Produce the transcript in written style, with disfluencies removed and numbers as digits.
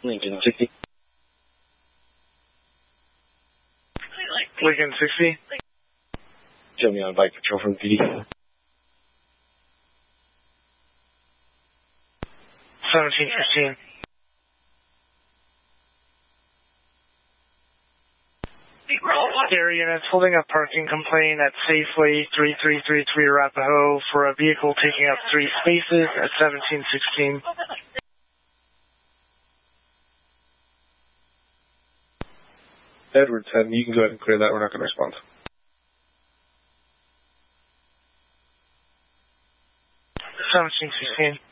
Lincoln 60. Lincoln 60. Show me on bike patrol from PD. 1715. Air units holding up parking complaint at Safeway 3333 Arapahoe for a vehicle taking up 3 spaces at 1716. Edward 10, you can go ahead and clear that. We're not going to respond. 1716.